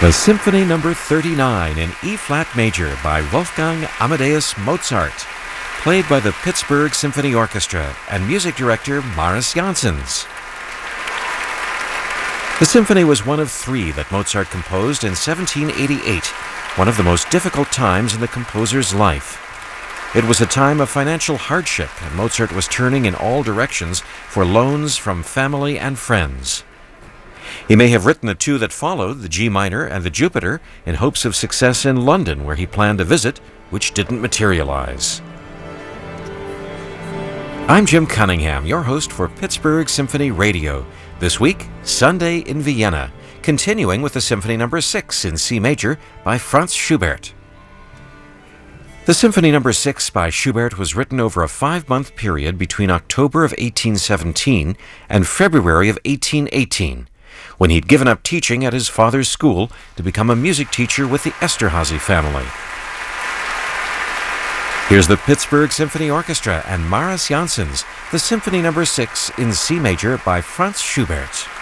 The Symphony No. 39 in E-flat major by Wolfgang Amadeus Mozart, played by the Pittsburgh Symphony Orchestra and music director Maris Janssens. The symphony was one of three that Mozart composed in 1788, one of the most difficult times in the composer's life. It was a time of financial hardship, and Mozart was turning in all directions for loans from family and friends. He may have written the two that followed, the G minor and the Jupiter, in hopes of success in London, where he planned a visit, which didn't materialize. I'm Jim Cunningham, your host for Pittsburgh Symphony Radio. This week, Sunday in Vienna, continuing with the Symphony No. 6 in C major by Franz Schubert. The Symphony No. 6 by Schubert was written over a 5-month period between October of 1817 and February of 1818, when he'd given up teaching at his father's school to become a music teacher with the Esterházy family. Here's the Pittsburgh Symphony Orchestra and Maris Janssens, the Symphony No. 6 in C major by Franz Schubert.